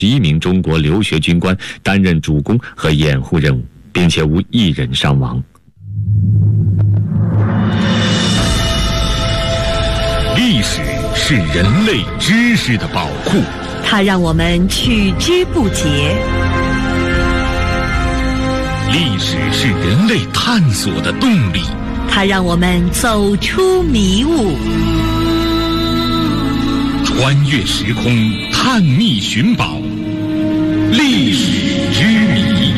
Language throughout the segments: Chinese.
11名中国留学军官担任主攻和掩护任务，并且无一人伤亡。 历史是人类知识的宝库， 它让我们取之不竭。 历史是人类探索的动力， 它让我们走出迷雾。 穿越时空，探秘寻宝，历史之谜。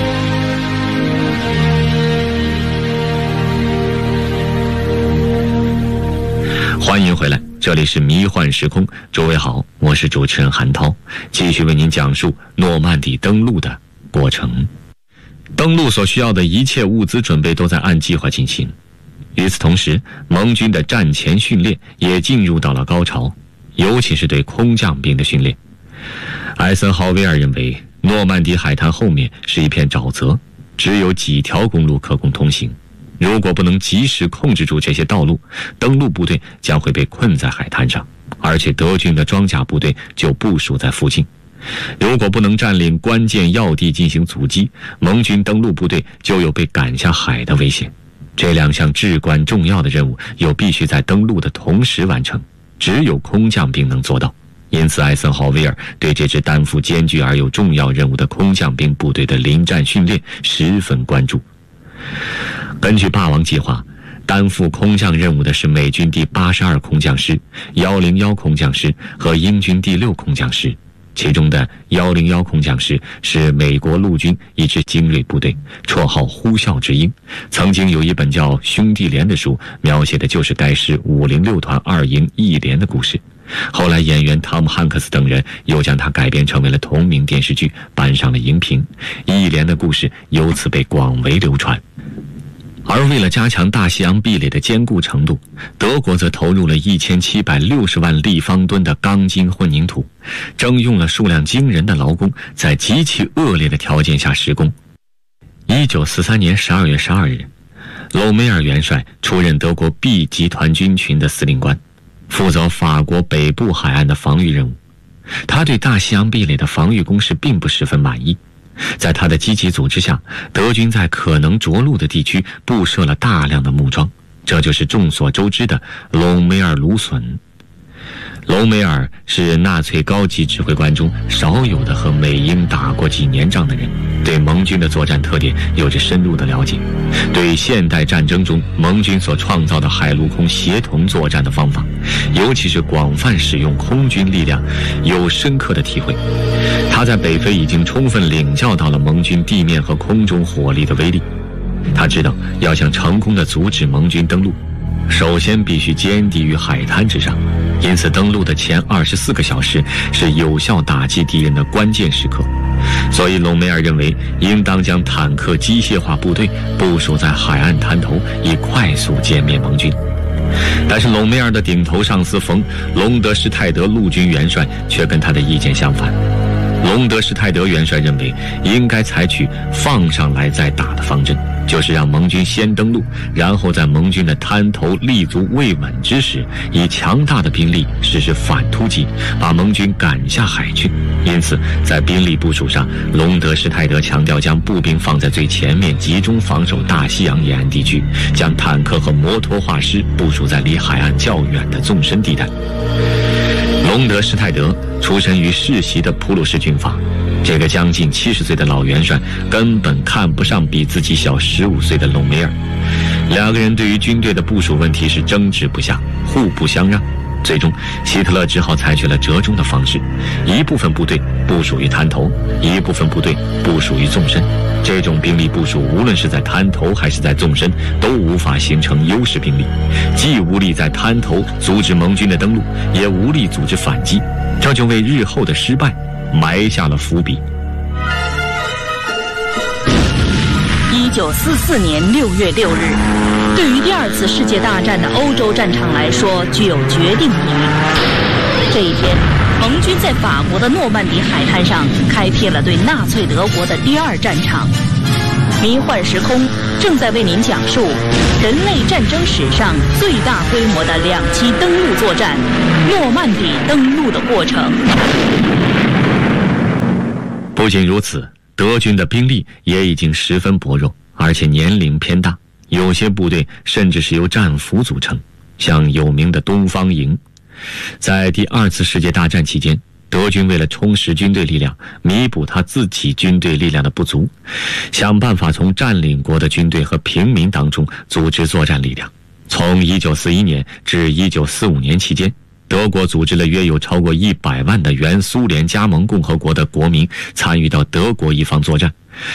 欢迎回来，这里是迷幻时空。诸位好，我是主持人韩涛，继续为您讲述诺曼底登陆的过程。登陆所需要的一切物资准备都在按计划进行。与此同时，盟军的战前训练也进入到了高潮，尤其是对空降兵的训练。艾森豪威尔认为，诺曼底海滩后面是一片沼泽，只有几条公路可供通行。如果不能及时控制住这些道路，登陆部队将会被困在海滩上，而且德军的装甲部队就部署在附近。如果不能占领关键要地进行阻击，盟军登陆部队就有被赶下海的危险。这两项至关重要的任务又必须在登陆的同时完成，只有空降兵能做到。因此，艾森豪威尔对这支担负艰巨而又重要任务的空降兵部队的临战训练十分关注。根据霸王计划，担负空降任务的是美军第82空降师、101空降师和英军第6空降师。其中的101空降师是美国陆军一支精锐部队，绰号呼啸之鹰。曾经有一本叫《兄弟连》的书，描写的就是该师506团2营1连的故事。后来演员汤姆汉克斯等人又将它改编成为了同名电视剧，搬上了荧屏，1连的故事由此被广为流传。而为了加强大西洋壁垒的坚固程度，德国则投入了1760万立方吨的钢筋混凝土，征用了数量惊人的劳工，在极其恶劣的条件下施工。1943年12月12日，隆美尔元帅出任德国 B 集团军群的司令官，负责法国北部海岸的防御任务。他对大西洋壁垒的防御工事并不十分满意。在他的积极组织下，德军在可能着陆的地区布设了大量的木桩，这就是众所周知的隆美尔芦笋。隆美尔是纳粹高级指挥官中少有的和美英打过几年仗的人，对盟军的作战特点有着深入的了解，对现代战争中盟军所创造的海陆空协同作战的方法，尤其是广泛使用空军力量，有深刻的体会。他在北非已经充分领教到了盟军地面和空中火力的威力。他知道要想成功地阻止盟军登陆，首先必须歼敌于海滩之上，因此登陆的前24个小时是有效打击敌人的关键时刻。所以隆美尔认为应当将坦克机械化部队部署在海岸滩头，以快速歼灭盟军。但是隆美尔的顶头上司冯·隆德施泰德陆军元帅却跟他的意见相反。隆德施泰德元帅认为应该采取放上来再打的方针，就是让盟军先登陆，然后在盟军的滩头立足未稳之时，以强大的兵力实施反突击，把盟军赶下海去。因此在兵力部署上，隆德施泰德强调将步兵放在最前面，集中防守大西洋沿岸地区，将坦克和摩托化师部署在离海岸较远的纵深地带。隆德施泰德出身于世袭的普鲁士军阀，这个将近70岁的老元帅根本看不上比自己小15岁的隆美尔。两个人对于军队的部署问题是争执不下，互不相让。最终希特勒只好采取了折中的方式，一部分部队部署于滩头，一部分部队部署于纵深。这种兵力部署无论是在滩头还是在纵深，都无法形成优势兵力，既无力在滩头阻止盟军的登陆，也无力组织反击，这就为日后的失败埋下了伏笔。 1944年6月6日，对于第2次世界大战的欧洲战场来说具有决定意义。这一天，盟军在法国的诺曼底海滩上开辟了对纳粹德国的第2战场。迷幻时空正在为您讲述人类战争史上最大规模的2期登陆作战——诺曼底登陆的过程。 不仅如此，德军的兵力也已经十分薄弱，而且年龄偏大，有些部队甚至是由战俘组成，像有名的东方营。在第二次世界大战期间，德军为了充实军队力量，弥补他自己军队力量的不足，想办法从占领国的军队和平民当中组织作战力量。从1941年至1945年期间，德国组织了约有超过100万的原苏联加盟共和国的国民参与到德国一方作战，